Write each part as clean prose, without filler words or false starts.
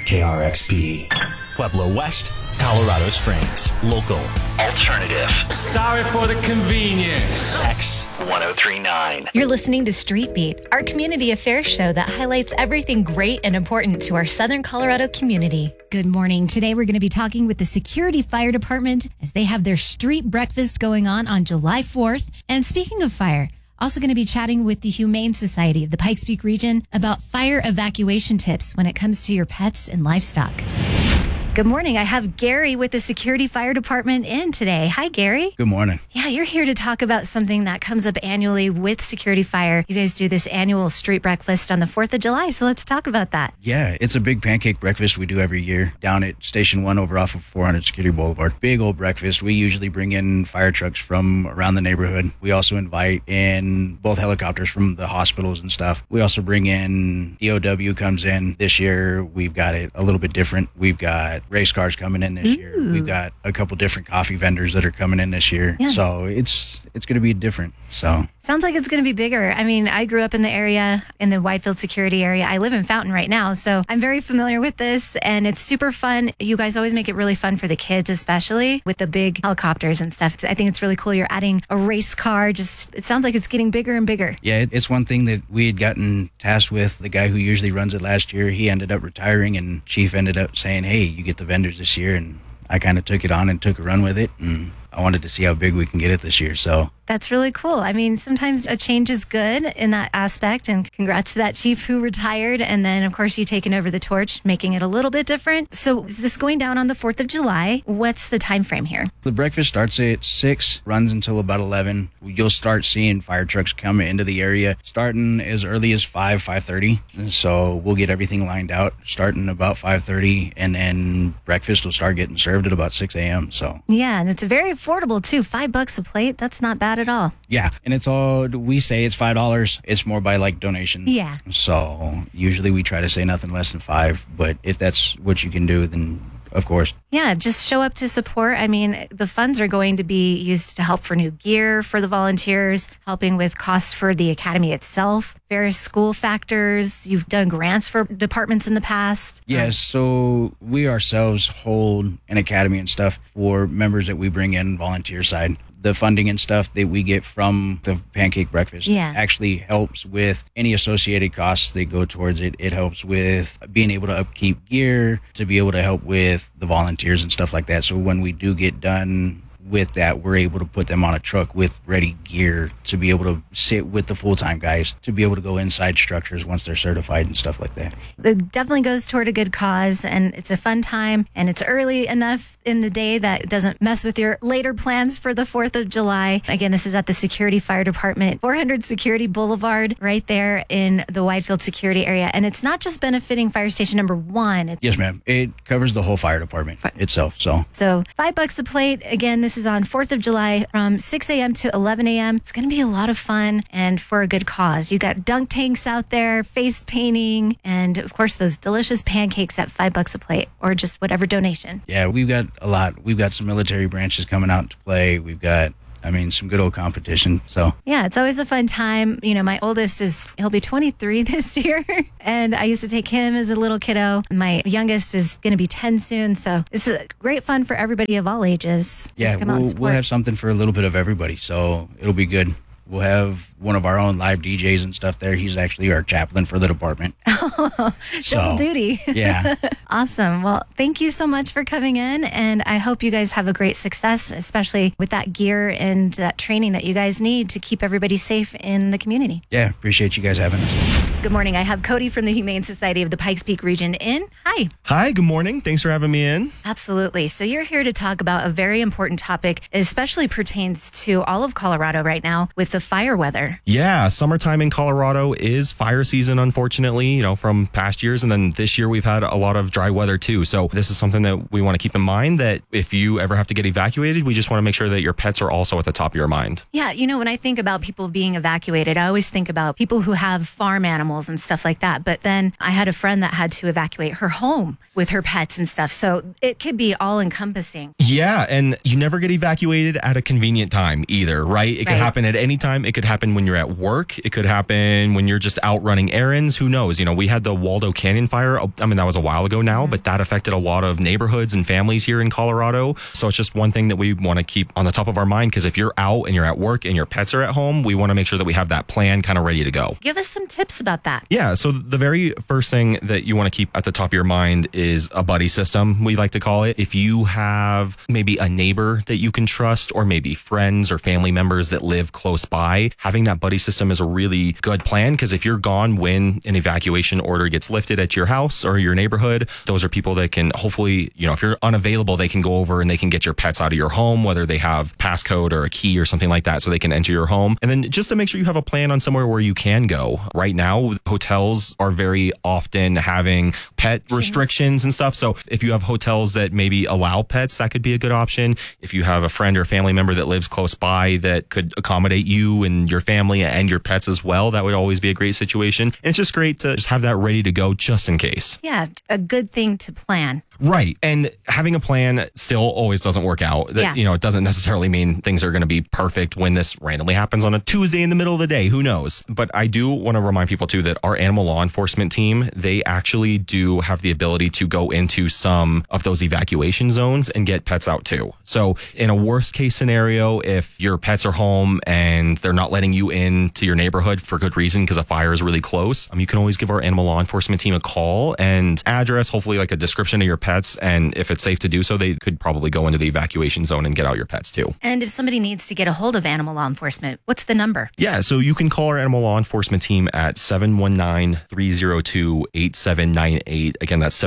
KRXP. Pueblo West, Colorado Springs. Local. Alternative. Sorry for the convenience. X1039. You're listening to Street Beat, our community affairs show that highlights everything great and important to our Southern Colorado community. Good morning. Today we're going to be talking with the Security Fire Department as they have their street breakfast going on July 4th. And speaking of fire, also going to be chatting with the Humane Society of the Pikes Peak region about fire evacuation tips when it comes to your pets and livestock. Good morning. I have Gary with the Security Fire Department in today. Hi, Gary. Good morning. Yeah, you're here to talk about something that comes up annually with Security Fire. You guys do this annual street breakfast on the 4th of July, so let's talk about that. Yeah, it's a big pancake breakfast we do every year down at Station 1 over off of 400 Security Boulevard. Big old breakfast. We usually bring in fire trucks from around the neighborhood. We also invite in both helicopters from the hospitals and stuff. We also bring in DOW comes in. This year, we've got it a little bit different. We've got race cars coming in this year. We've got a couple different coffee vendors that are coming in this year. Yeah. So it's going to be different. So sounds like it's going to be bigger. I mean, I grew up in the area, in the Whitefield security area. I live in Fountain right now, so I'm very familiar with this, and it's super fun. You guys always make it really fun for the kids, especially with the big helicopters and stuff. I think it's really cool. You're adding a race car. Just, it sounds like it's getting bigger and bigger. Yeah, it's one thing that we had gotten tasked with. The guy who usually runs it last year, he ended up retiring, and Chief ended up saying, hey, you get the vendors this year, and I kind of took it on and took a run with it, and I wanted to see how big we can get it this year. So that's really cool. I mean, sometimes a change is good in that aspect, and congrats to that chief who retired. And then, of course, you taking over the torch, making it a little bit different. So is this going down on the 4th of July? What's the time frame here? The breakfast starts at 6, runs until about 11. You'll start seeing fire trucks come into the area starting as early as 5:30. And so we'll get everything lined out starting about 5:30, and then breakfast will start getting served at about 6 a.m. So yeah, and it's very affordable too. $5 a plate. That's not bad at all. Yeah, and it's all, we say it's $5. It's more by like donation. Yeah. So usually we try to say nothing less than $5, but if that's what you can do, then of course. Yeah, just show up to support. I mean, the funds are going to be used to help for new gear for the volunteers, helping with costs for the academy itself, various school factors. You've done grants for departments in the past. Yes, so we ourselves hold an academy and stuff for members that we bring in volunteer side. The funding and stuff that we get from the pancake breakfast actually helps with any associated costs that go towards it. It helps with being able to upkeep gear, to be able to help with the volunteers and stuff like that. So when we do get done with that, we're able to put them on a truck with ready gear to be able to sit with the full-time guys, to be able to go inside structures once they're certified and stuff like that. It definitely goes toward a good cause, and it's a fun time, and it's early enough in the day that it doesn't mess with your later plans for the 4th of July. Again, this is at the Security Fire Department, 400 Security Boulevard, right there in the Whitefield security area. And it's not just benefiting Fire Station number 1. Yes, ma'am. It covers the whole fire department itself. So $5 a plate. Again, this is on 4th of July from 6 a.m. to 11 a.m. It's going to be a lot of fun and for a good cause. You got dunk tanks out there, face painting, and of course those delicious pancakes at $5 a plate, or just whatever donation. Yeah, we've got a lot. We've got some military branches coming out to play. We've got, I mean, some good old competition. So yeah, it's always a fun time. You know, my oldest he'll be 23 this year, and I used to take him as a little kiddo. My youngest is going to be 10 soon, so it's a great fun for everybody of all ages. Yeah, we'll have something for a little bit of everybody, so it'll be good. We'll have one of our own live DJs and stuff there. He's actually our chaplain for the department. Double duty. Yeah. Awesome. Well, thank you so much for coming in, and I hope you guys have a great success, especially with that gear and that training that you guys need to keep everybody safe in the community. Yeah, appreciate you guys having us. Good morning. I have Cody from the Humane Society of the Pikes Peak region in. Hi. Hi, good morning. Thanks for having me in. Absolutely. So you're here to talk about a very important topic, especially pertains to all of Colorado right now with the fire weather. Yeah, summertime in Colorado is fire season, unfortunately, you know, from past years. And then this year we've had a lot of dry weather too. So this is something that we want to keep in mind, that if you ever have to get evacuated, we just want to make sure that your pets are also at the top of your mind. Yeah, you know, when I think about people being evacuated, I always think about people who have farm animals animals and stuff like that. But then I had a friend that had to evacuate her home with her pets and stuff. So it could be all encompassing. Yeah. And you never get evacuated at a convenient time either, right? It could happen at any time. It could happen when you're at work. It could happen when you're just out running errands. Who knows? You know, we had the Waldo Canyon fire. I mean, that was a while ago now, but that affected a lot of neighborhoods and families here in Colorado. So it's just one thing that we want to keep on the top of our mind, because if you're out and you're at work and your pets are at home, we want to make sure that we have that plan kind of ready to go. Give us some tips about that. Yeah. So the very first thing that you want to keep at the top of your mind is a buddy system, we like to call it. If you have maybe a neighbor that you can trust, or maybe friends or family members that live close by, having that buddy system is a really good plan, because if you're gone when an evacuation order gets lifted at your house or your neighborhood, those are people that can hopefully, you know, if you're unavailable, they can go over and they can get your pets out of your home, whether they have passcode or a key or something like that, so they can enter your home. And then just to make sure you have a plan on somewhere where you can go. Right now, hotels are very often having pet restrictions and stuff. So if you have hotels that maybe allow pets, that could be a good option. If you have a friend or family member that lives close by that could accommodate you and your family and your pets as well, that would always be a great situation. And it's just great to just have that ready to go just in case. Yeah, a good thing to plan. Right. And having a plan still always doesn't work out. Yeah. You know, it doesn't necessarily mean things are going to be perfect when this randomly happens on a Tuesday in the middle of the day. Who knows? But I do want to remind people too that our animal law enforcement team, they actually do have the ability to go into some of those evacuation zones and get pets out too. So in a worst case scenario, if your pets are home and they're not letting you into your neighborhood for good reason because a fire is really close, you can always give our animal law enforcement team a call and address, hopefully like a description of your pets. And if it's safe to do so, they could probably go into the evacuation zone and get out your pets too. And if somebody needs to get a hold of animal law enforcement, what's the number? Yeah, so you can call our animal law enforcement team at 719-302-8798. Again, that's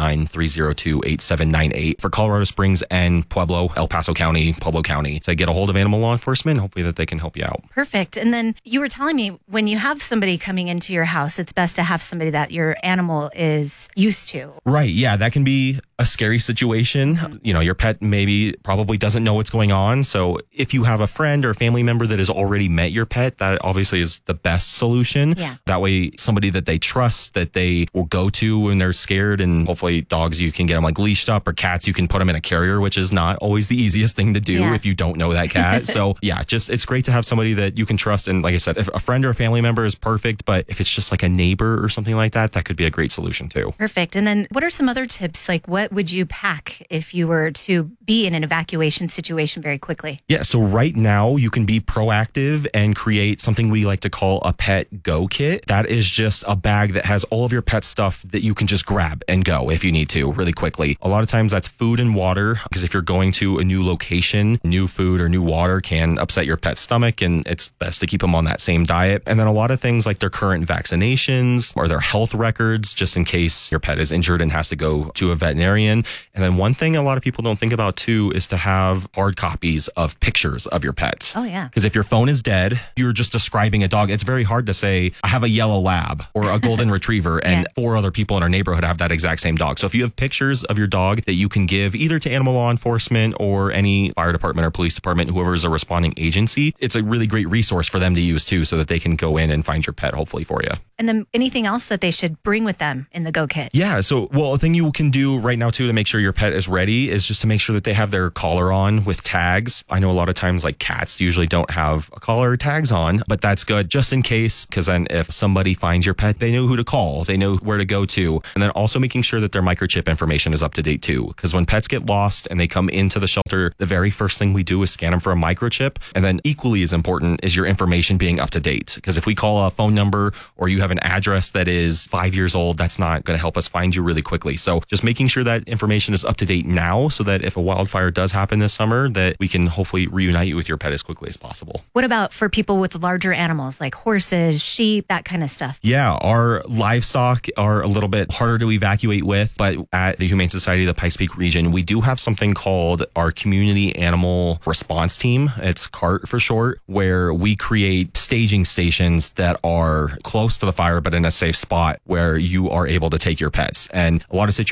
719-302-8798 for Colorado Springs and Pueblo, El Paso County, Pueblo County, to get a hold of animal law enforcement. Hopefully that they can help you out. Perfect. And then you were telling me when you have somebody coming into your house, it's best to have somebody that your animal is used to. Right. Yeah, that can be a scary situation. You know, your pet probably doesn't know what's going on. So if you have a friend or a family member that has already met your pet, that obviously is the best solution. Yeah. That way, somebody that they trust, that they will go to when they're scared, and hopefully dogs, you can get them like leashed up, or cats, you can put them in a carrier, which is not always the easiest thing to do if you don't know that cat. So yeah, just it's great to have somebody that you can trust. And like I said, if a friend or a family member is perfect, but if it's just like a neighbor or something like that, that could be a great solution too. Perfect. And then what are some other tips? Like what would you pack if you were to be in an evacuation situation very quickly? Yeah, so right now you can be proactive and create something we like to call a pet go kit. That is just a bag that has all of your pet stuff that you can just grab and go if you need to really quickly. A lot of times that's food and water, because if you're going to a new location, new food or new water can upset your pet's stomach, and it's best to keep them on that same diet. And then a lot of things like their current vaccinations or their health records, just in case your pet is injured and has to go to a veterinarian. And then one thing a lot of people don't think about too is to have hard copies of pictures of your pets. Oh, yeah. Because if your phone is dead, you're just describing a dog. It's very hard to say, I have a yellow lab or a golden retriever, and 4 other people in our neighborhood have that exact same dog. So if you have pictures of your dog that you can give either to animal law enforcement or any fire department or police department, whoever is a responding agency, it's a really great resource for them to use too, so that they can go in and find your pet hopefully for you. And then anything else that they should bring with them in the go kit? Yeah. So, well, a thing you can do right now too to make sure your pet is ready is just to make sure that they have their collar on with tags. I know a lot of times like cats usually don't have a collar or tags on, but that's good just in case, because then if somebody finds your pet, they know who to call, they know where to go to. And then also making sure that their microchip information is up to date too, because when pets get lost and they come into the shelter, the very first thing we do is scan them for a microchip. And then equally as important is your information being up to date, because if we call a phone number or you have an address that is 5 years old, that's not going to help us find you really quickly. So just making sure that information is up to date now, so that if a wildfire does happen this summer, that we can hopefully reunite you with your pet as quickly as possible. What about for people with larger animals like horses, sheep, that kind of stuff? Yeah, our livestock are a little bit harder to evacuate with, but at the Humane Society of the Pikes Peak region, we do have something called our Community Animal Response Team. It's CART for short, where we create staging stations that are close to the fire, but in a safe spot where you are able to take your pets. And a lot of situations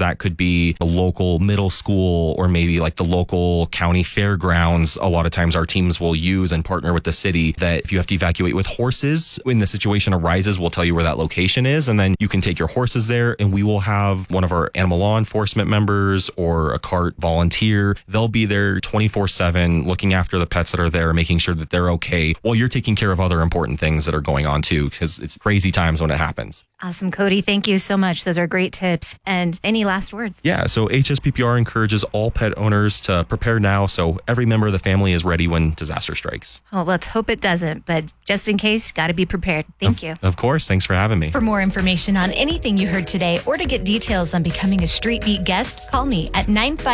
that could be the local middle school or maybe like the local county fairgrounds. A lot of times our teams will use and partner with the city that if you have to evacuate with horses, when the situation arises, we'll tell you where that location is. And then you can take your horses there, and we will have one of our animal law enforcement members or a CART volunteer. They'll be there 24/7 looking after the pets that are there, making sure that they're okay while you're taking care of other important things that are going on too, because it's crazy times when it happens. Awesome, Cody. Thank you so much. Those are great tips. And any last words? Yeah, so HSPPR encourages all pet owners to prepare now so every member of the family is ready when disaster strikes. Well, let's hope it doesn't, but just in case, got to be prepared. Thank you. Of course. Thanks for having me. For more information on anything you heard today or to get details on becoming a Street Beat guest, call me at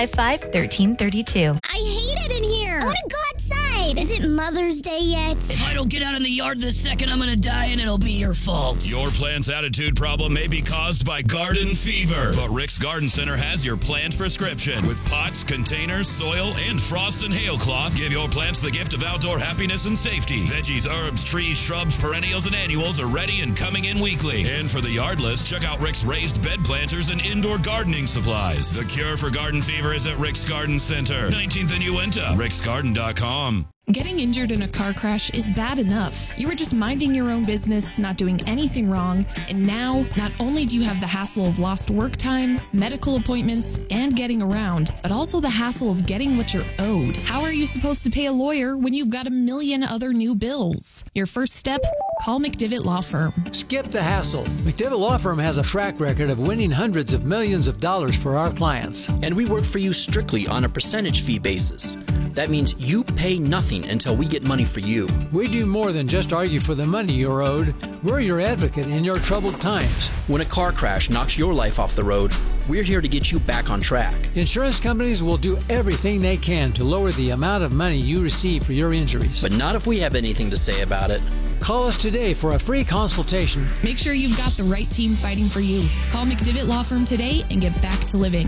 955-1332. I hate it in here. I want to go outside. Is it Mother's Day yet? If I don't get out in the yard this second, I'm going to die and it'll be your fault. Your plant's attitude problem may be caused by garden fever, but Rick's Garden Center has your plant prescription. With pots, containers, soil, and frost and hail cloth, give your plants the gift of outdoor happiness and safety. Veggies, herbs, trees, shrubs, perennials, and annuals are ready and coming in weekly. And for the yardless, check out Rick's raised bed planters and indoor gardening supplies. The cure for garden fever is at Rick's Garden Center, 19th and Uinta, ricksgarden.com. Getting injured in a car crash is bad enough. You were just minding your own business, not doing anything wrong, and now not only do you have the hassle of lost work time, medical appointments, and getting around, but also the hassle of getting what you're owed. How are you supposed to pay a lawyer when you've got a million other new bills? Your first step? Call McDivitt Law Firm. Skip the hassle. McDivitt Law Firm has a track record of winning hundreds of millions of dollars for our clients. And we work for you strictly on a percentage fee basis. That means you pay nothing until we get money for you. We do more than just argue for the money you're owed. We're your advocate in your troubled times. When a car crash knocks your life off the road, we're here to get you back on track. Insurance companies will do everything they can to lower the amount of money you receive for your injuries. But not if we have anything to say about it. Call us today for a free consultation. Make sure you've got the right team fighting for you. Call McDivitt Law Firm today and get back to living.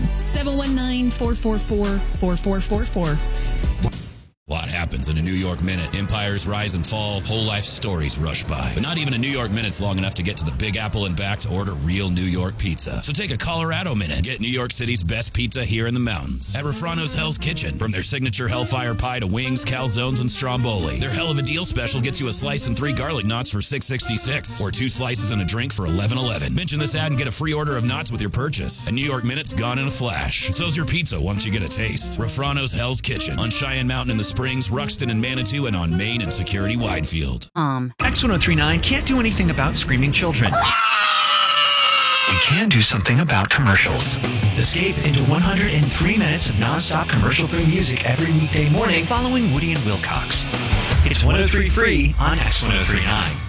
719-444-4444. A lot happens in a New York minute. Empires rise and fall, whole life stories rush by. But not even a New York minute's long enough to get to the Big Apple and back to order real New York pizza. So take a Colorado minute. Get New York City's best pizza here in the mountains. At Refrano's Hell's Kitchen. From their signature Hellfire Pie to wings, calzones, and stromboli. Their Hell of a Deal special gets you a slice and 3 garlic knots for $6.66. Or 2 slices and a drink for $11.11. Mention this ad and get a free order of knots with your purchase. A New York minute's gone in a flash. And so's your pizza once you get a taste. Refrano's Hell's Kitchen. On Cheyenne Mountain in the Springs, Ruxton and Manitou, and on Main and Security Widefield. X1039 can't do anything about screaming children. We can do something about commercials. Escape into 103 minutes of nonstop commercial-free music every weekday morning following Woody and Wilcox. It's 103 free on X1039.